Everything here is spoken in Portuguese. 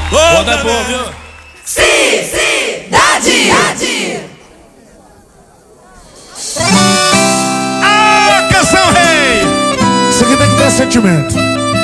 Roda é boa, viu? Cidade! Ah, canção rei! Isso aqui tem que ter sentimento.